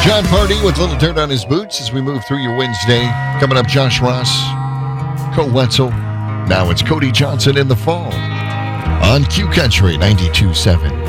John Party with a little dirt on his boots as we move through your Wednesday. Coming up, Josh Ross, Cole Wetzel. Now it's Cody Johnson in the fall on Q Country 92.7.